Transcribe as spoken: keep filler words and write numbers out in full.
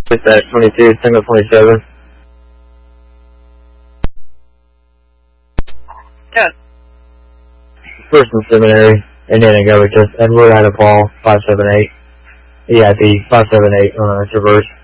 Dispatch twenty-two, Tango twenty-seven. Yeah. First and Seminary, and then go to Edward out of Paul, five seven eight. E I P, five seven eight, uh, Traverse.